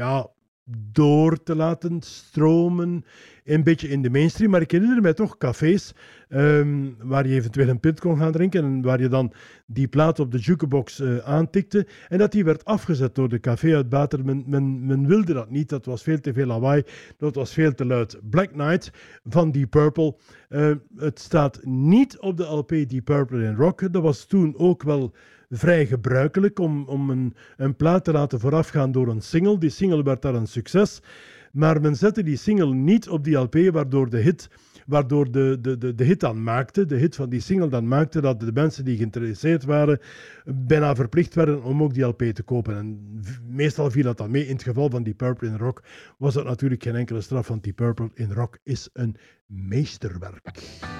ja, door te laten stromen, een beetje in de mainstream. Maar ik herinner mij toch cafés waar je eventueel een pint kon gaan drinken en waar je dan die plaat op de jukebox aantikte en dat die werd afgezet door de caféuitbater. Men wilde dat niet, dat was veel te veel lawaai, dat was veel te luid. Black Knight van Deep Purple. Het staat niet op de LP Deep Purple in Rock. Dat was toen ook wel vrij gebruikelijk om een plaat te laten voorafgaan door een single. Die single werd daar een succes, maar men zette die single niet op die LP, waardoor de hit dan maakte, de hit van die single dan maakte, dat de mensen die geïnteresseerd waren bijna verplicht werden om ook die LP te kopen. En meestal viel dat dan mee. In het geval van Deep Purple in Rock was dat natuurlijk geen enkele straf, want Deep Purple in Rock is een meesterwerk.